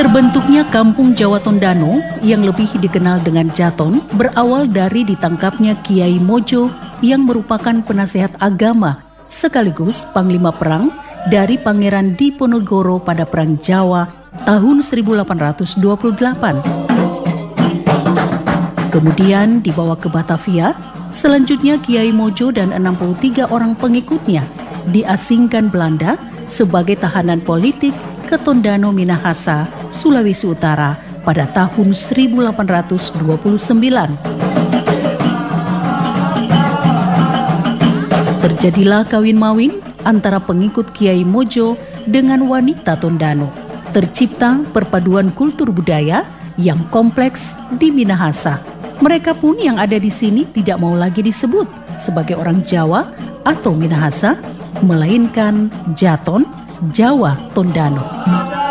Terbentuknya kampung Jawa Tondano yang lebih dikenal dengan Jaton berawal dari ditangkapnya Kiai Mojo yang merupakan penasehat agama sekaligus panglima perang dari Pangeran Diponegoro pada Perang Jawa tahun 1828. Kemudian dibawa ke Batavia, selanjutnya Kiai Mojo dan 63 orang pengikutnya diasingkan Belanda sebagai tahanan politik ke Tondano Minahasa, Sulawesi Utara pada tahun 1829. Terjadilah kawin-mawin antara pengikut Kiai Mojo dengan wanita Tondano. Tercipta perpaduan kultur budaya yang kompleks di Minahasa. Mereka pun yang ada di sini tidak mau lagi disebut sebagai orang Jawa atau Minahasa, melainkan Jaton, Jawa Tondano.